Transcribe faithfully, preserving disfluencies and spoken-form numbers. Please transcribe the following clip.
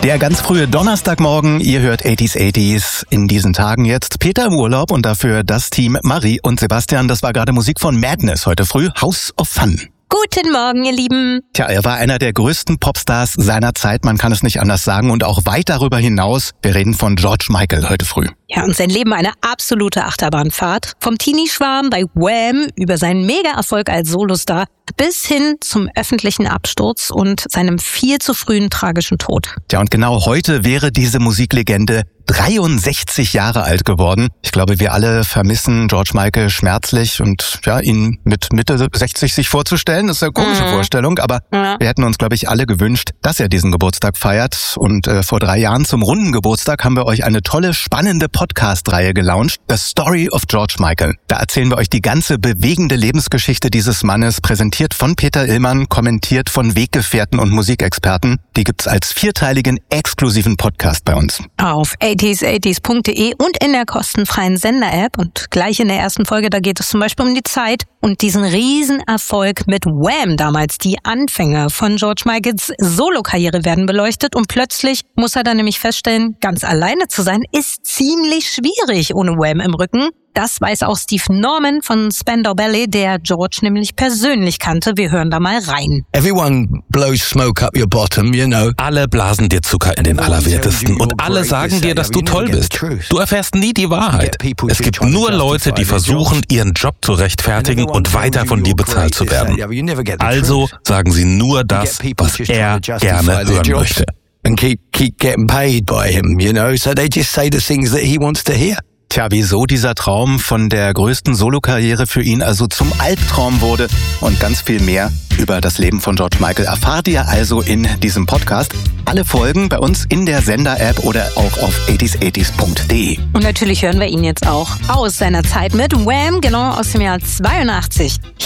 Der ganz frühe Donnerstagmorgen, ihr hört achtziger achtziger in diesen Tagen jetzt. Peter im Urlaub und dafür das Team Marie und Sebastian. Das war gerade Musik von Madness heute früh, House of Fun. Guten Morgen, ihr Lieben. Tja, er war einer der größten Popstars seiner Zeit, man kann es nicht anders sagen, und auch weit darüber hinaus. Wir reden von George Michael heute früh. Ja, und sein Leben eine absolute Achterbahnfahrt. Vom Teenie-Schwarm bei Wham über seinen Mega-Erfolg als Solostar bis hin zum öffentlichen Absturz und seinem viel zu frühen tragischen Tod. Tja, und genau heute wäre diese Musiklegende dreiundsechzig Jahre alt geworden. Ich glaube, wir alle vermissen George Michael schmerzlich und ja, ihn mit Mitte sechzig sich vorzustellen, das ist eine komische mhm. Vorstellung, aber ja. wir hätten uns, glaube ich, alle gewünscht, dass er diesen Geburtstag feiert. Und äh, vor drei Jahren zum runden Geburtstag haben wir euch eine tolle, spannende Podcast-Reihe gelauncht, The Story of George Michael. Da erzählen wir euch die ganze bewegende Lebensgeschichte dieses Mannes, präsentiert von Peter Illmann, kommentiert von Weggefährten und Musikexperten. Die gibt's als vierteiligen, exklusiven Podcast bei uns. Auf achtziger achtziger punkt de und in der kostenfreien Sender-App. Und gleich in der ersten Folge, da geht es zum Beispiel um die Zeit und diesen Riesenerfolg mit Wham damals. Die Anfänge von George Michaels Solokarriere werden beleuchtet und plötzlich muss er dann nämlich feststellen, ganz alleine zu sein, ist ziemlich schwierig ohne Wham im Rücken. Das weiß auch Steve Norman von Spandau Ballet, der George nämlich persönlich kannte. Wir hören da mal rein. Everyone blows smoke up your bottom, you know. Alle blasen dir Zucker in den Allerwertesten und alle sagen dir, dass du toll bist. Du erfährst nie die Wahrheit. Es gibt nur Leute, die versuchen, ihren Job zu rechtfertigen und weiter von dir bezahlt zu werden. Also sagen sie nur das, was er gerne hören möchte. And keep keep getting paid by him, you know. So they just say the things that he wants to hear. Tja, wieso dieser Traum von der größten Solokarriere für ihn also zum Albtraum wurde und ganz viel mehr über das Leben von George Michael erfahrt ihr also in diesem Podcast. Alle Folgen bei uns in der Sender-App oder auch auf achtziger achtziger punkt de. Und natürlich hören wir ihn jetzt auch aus seiner Zeit mit Wham, genau aus dem Jahr zweiundachtzig.